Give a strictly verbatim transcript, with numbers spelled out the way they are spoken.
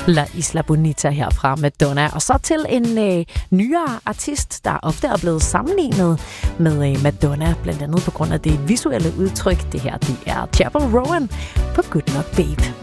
La Isla Bonita her fra Madonna. Og så til en øh, nyere artist, der ofte er blevet sammenlignet med øh, Madonna, blandt andet på grund af det visuelle udtryk. Det her, det er Chappell Roan på Good Nok Babe.